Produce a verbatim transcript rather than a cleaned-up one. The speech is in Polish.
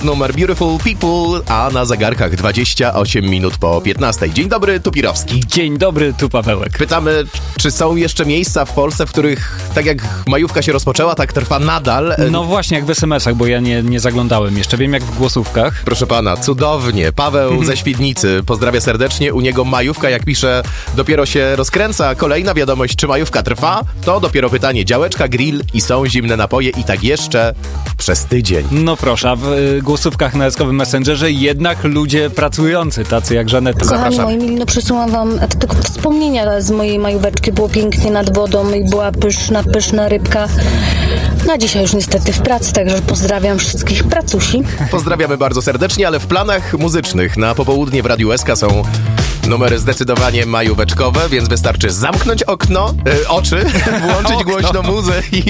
Numer Beautiful People, a na zegarkach dwadzieścia osiem minut po piętnastej. Dzień dobry, tu Pirowski. Dzień dobry, tu Pawełek. Pytamy, czy są jeszcze miejsca w Polsce, w których tak jak majówka się rozpoczęła, tak trwa nadal? No właśnie, jak w es em esach, bo ja nie, nie zaglądałem jeszcze. Wiem, jak w głosówkach. Proszę pana, cudownie. Paweł ze Świdnicy, pozdrawia serdecznie. U niego majówka, jak pisze, dopiero się rozkręca. Kolejna wiadomość, czy majówka trwa? To dopiero pytanie. Działeczka, grill i są zimne napoje i tak jeszcze przez tydzień. No proszę, a w y, głosówkach na eskowym Messengerze jednak ludzie pracujący, tacy jak Żaneta. Kochani moi mili, no przesyłam wam tylko wspomnienia z mojej majóweczki. Było pięknie nad wodą i była pyszna, pyszna rybka. No a dzisiaj już niestety w pracy, także pozdrawiam wszystkich pracusi. Pozdrawiamy bardzo serdecznie, ale w planach muzycznych na popołudnie w Radiu S K są numery zdecydowanie majóweczkowe, więc wystarczy zamknąć okno, yy, oczy, włączyć Okno. głośno muzę i